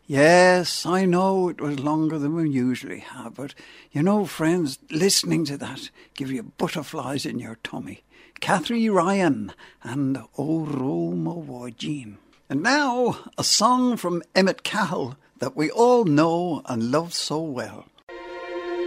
Yes, I know it was longer than we usually have, but you know, friends, listening to that give you butterflies in your tummy. Cathy Ryan and O Roma Wajin. And now, a song from Emmett Cahill that we all know and love so well.